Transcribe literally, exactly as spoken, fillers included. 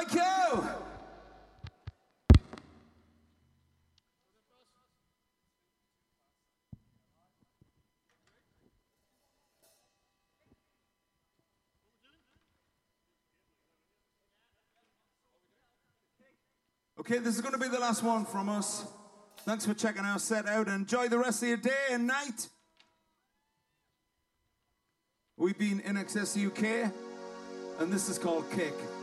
Thank you. Okay, this is going to be the last one from us. Thanks for checking our set out. Enjoy the rest of your day and night. We've been I N X S U K, and this is called Kick.